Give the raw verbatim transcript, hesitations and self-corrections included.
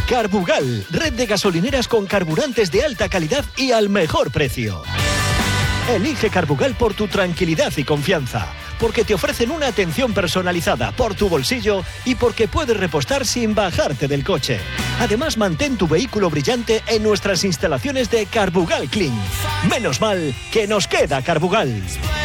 Carbugal, red de gasolineras con carburantes de alta calidad y al mejor precio. Elige Carbugal por tu tranquilidad y confianza, porque te ofrecen una atención personalizada por tu bolsillo y porque puedes repostar sin bajarte del coche. Además, mantén tu vehículo brillante en nuestras instalaciones de Carbugal Clean. Menos mal que nos queda Carbugal.